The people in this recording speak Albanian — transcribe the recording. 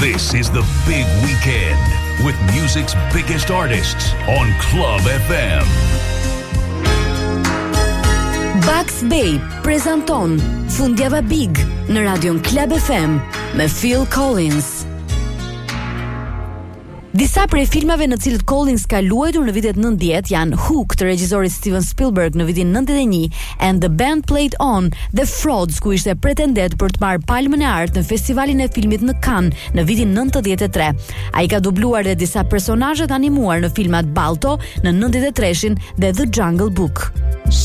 This is the big weekend with music's biggest artists on Club FM. Bugs Bay prezanton Fundjava Big në radion Club FM me Phil Collins. Disa prej filmave në cilët Collins ka luajtur në vitet 90 janë Hook të regjisorit Steven Spielberg në vitin 91, And the Band Played On, dhe Frauds, ku ishte pretendet për të marrë Palmën e Artë në festivalin e filmit në Cannes në vitin 93. Ai ka dubluar edhe disa personazhe të animuar në filmat Balto në 93-shin dhe The Jungle Book.